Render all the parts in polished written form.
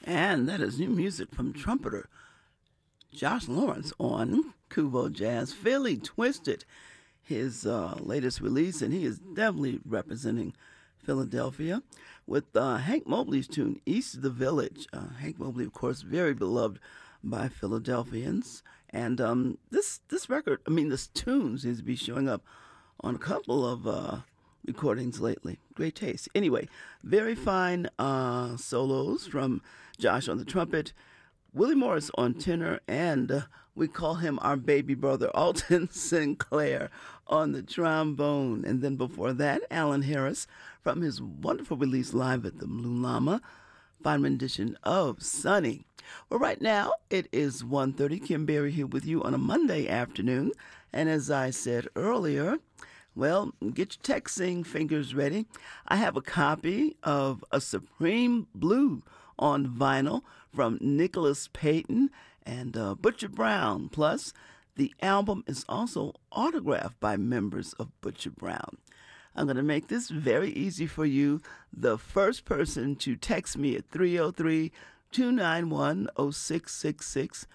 And that is new music from trumpeter Josh Lawrence on Kubo Jazz. Philly Twisted, his latest release, and he is definitely representing Philadelphia with Hank Mobley's tune East of the Village. Hank Mobley, of course, very beloved by Philadelphians. And this record, this tune seems to be showing up on a couple of recordings lately. Great taste. Anyway, very fine solos from Josh on the trumpet, Willie Morris on tenor, and we call him our baby brother, Alton Sinclair, on the trombone. And then before that, Alan Harris from his wonderful release live at the Blue Llama, fine rendition of Sunny. Well, right now it is 1:30. Kim Berry here with you on a Monday afternoon. And as I said earlier, well, get your texting fingers ready. I have a copy of A Supreme Blue on vinyl from Nicholas Payton and Butcher Brown. Plus, the album is also autographed by members of Butcher Brown. I'm going to make this very easy for you. The first person to text me at 303-291-0666,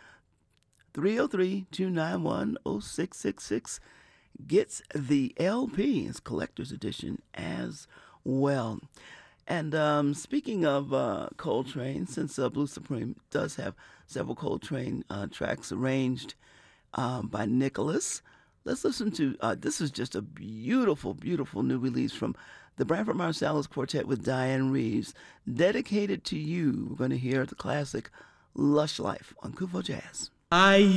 303-291-0666, gets the LP, it's collector's edition as well. And speaking of Coltrane, since Blue Supreme does have several Coltrane tracks arranged by Nicholas, let's listen to this is just a beautiful, beautiful new release from the Branford Marsalis Quartet with Diane Reeves, dedicated to you. We're going to hear the classic Lush Life on Kuvo Jazz. I